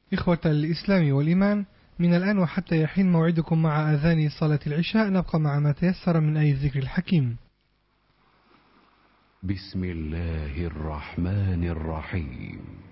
إخوة الإسلام والإيمان، من الآن وحتى يحين موعدكم مع أذان صلاة العشاء، نبقى مع ما تيسر من آية الذكر الحكيم. بسم الله الرحمن الرحيم.